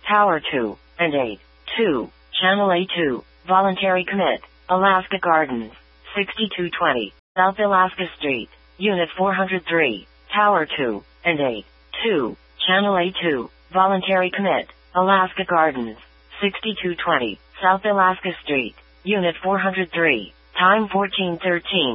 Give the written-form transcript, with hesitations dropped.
Tower 2 and 8. 2. Channel A2. Voluntary commit. Alaska Gardens. 6220. South Alaska Street. Unit 403. Tower 2 and 8. 2. Channel A2. Voluntary commit. Alaska Gardens. 6220. South Alaska Street. Unit 403. Time 14:13.